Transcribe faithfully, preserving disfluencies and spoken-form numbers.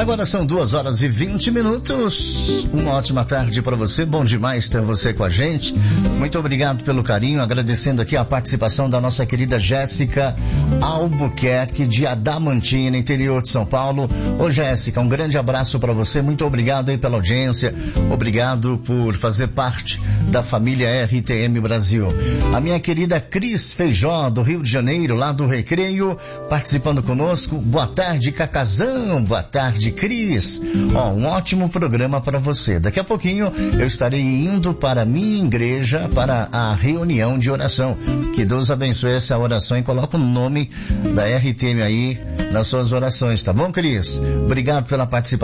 Agora são duas horas e vinte minutos. Uma ótima tarde para você. Bom demais ter você com a gente. Muito obrigado pelo carinho. Agradecendo aqui a participação da nossa querida Jéssica Albuquerque, de Adamantina, interior de São Paulo. Ô Jéssica, um grande abraço para você. Muito obrigado aí pela audiência. Obrigado por fazer parte da família R T M Brasil. A minha querida Cris Feijó, do Rio de Janeiro, lá do Recreio, participando conosco. Boa tarde, Cacazão. Boa tarde, Cris. Ó, um ótimo programa para você. Daqui a pouquinho eu estarei indo para a minha igreja para a reunião de oração. Que Deus abençoe essa oração e coloque o nome da R T M aí nas suas orações, tá bom, Cris? Obrigado pela participação.